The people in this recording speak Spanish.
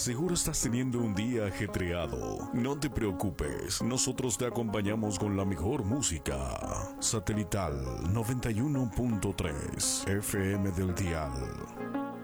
Seguro estás teniendo un día ajetreado. No te preocupes, nosotros te acompañamos con la mejor música. Satelital 91.3 FM del dial.